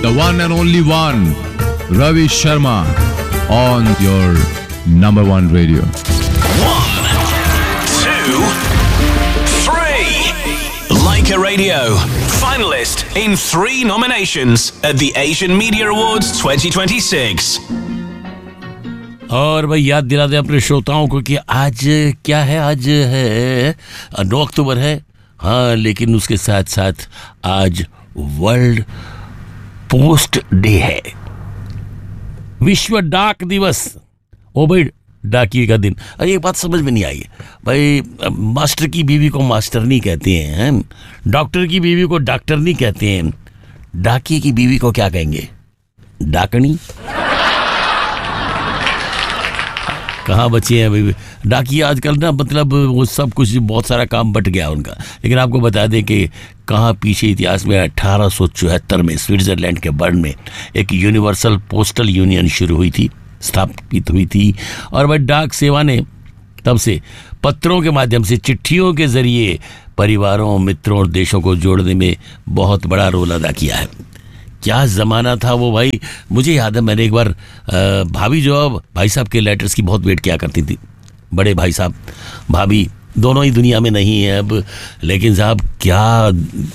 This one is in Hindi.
the one and only one, Ravi Sharma, on your number one radio. 1, 2, 3. Leica Radio, finalist in 3 nominations at the Asian Media Awards 2026. और भाई याद दिला दे अपने श्रोताओं को कि आज क्या है, आज है 9 अक्टूबर है। हाँ, लेकिन उसके साथ साथ आज वर्ल्ड पोस्ट डे है, विश्व डाक दिवस। ओ भाई, डाकिए का दिन। ये बात समझ में नहीं आई भाई, मास्टर की बीवी को मास्टर नहीं कहते हैं, डॉक्टर की बीवी को डॉक्टर नहीं कहते हैं, डाकिए की बीवी को क्या कहेंगे? डाकनी। कहाँ बचे हैं भाई डाकिए आजकल ना, मतलब वो सब कुछ बहुत सारा काम बट गया उनका। लेकिन आपको बता दें कि कहाँ पीछे इतिहास में 1874 में स्विट्ज़रलैंड के बर्न में एक यूनिवर्सल पोस्टल यूनियन शुरू हुई थी, स्थापित हुई थी। और वह डाक सेवा ने तब से पत्रों के माध्यम से, चिट्ठियों के जरिए परिवारों, मित्रों और देशों को जोड़ने में बहुत बड़ा रोल अदा किया है। क्या ज़माना था वो भाई। मुझे याद है मैंने एक बार भाभी जो अब भाई साहब के लेटर्स की बहुत वेट किया करती थी। बड़े भाई साहब भाभी दोनों ही दुनिया में नहीं है अब, लेकिन साहब क्या